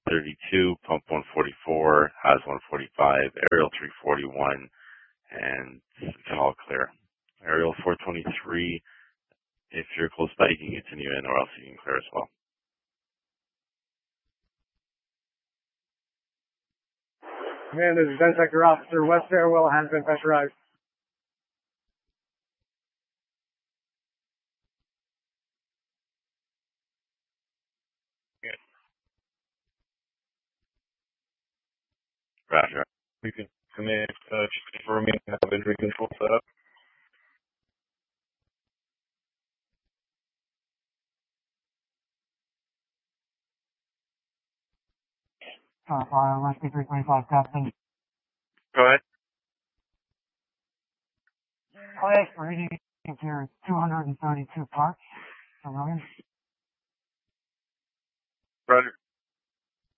32, pump 144, has 145, aerial 341, and it's all clear. Aerial 423, if you're close by, you can continue in, or else you can clear as well. Man, this is 10 Sector Officer. West stairwell has been pressurized. Roger. We can command for me and have entry control set up. Rescue 325, Captain. Go ahead. Class reading here 232 parts per million.